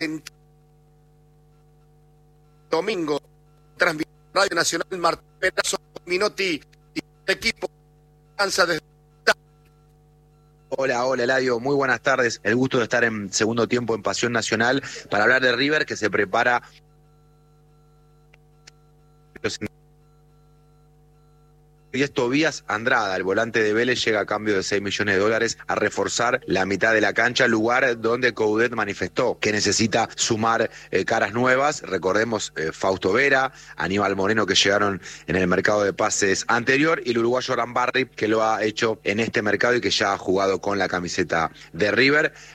Argentina. Domingo, transmisión Radio Nacional, Martín Pedazo, Minotti y el equipo avanza desde... Hola Eladio, muy buenas tardes. El gusto de estar en segundo tiempo en Pasión Nacional para hablar de River, que se prepara... Y es Tobías Andrada, el volante de Vélez, llega a cambio de $6 millones a reforzar la mitad de la cancha, lugar donde Coudet manifestó que necesita sumar caras nuevas. Recordemos Fausto Vera, Aníbal Moreno, que llegaron en el mercado de pases anterior, y el uruguayo Arambarri, que lo ha hecho en este mercado y que ya ha jugado con la camiseta de River.